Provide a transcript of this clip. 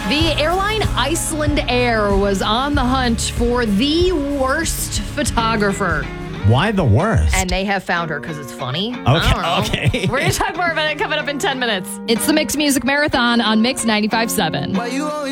The airline Iceland Air was on the hunt for the worst photographer. Why the worst? And they have found her because it's funny. Okay. We're going to talk more about it coming up in 10 minutes. It's the Mix Music Marathon on Mix 95.7.